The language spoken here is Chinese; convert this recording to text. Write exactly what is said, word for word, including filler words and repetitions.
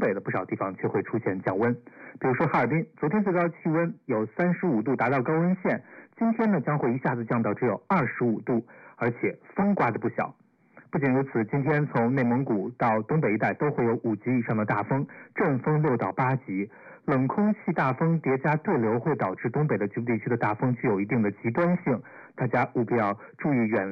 北的不少地方却会出现降温。比如说哈尔滨，昨天最高气温有三十五度，达到高温线，今天呢将会一下子降到只有二十五度，而且风刮得不小。不仅如此，今天从内蒙古到东北一带都会有五级以上的大风，阵风六到八级。冷空气大风叠加对流会导致东北的局部地区的大风具有一定的极端性，大家务必要注意远离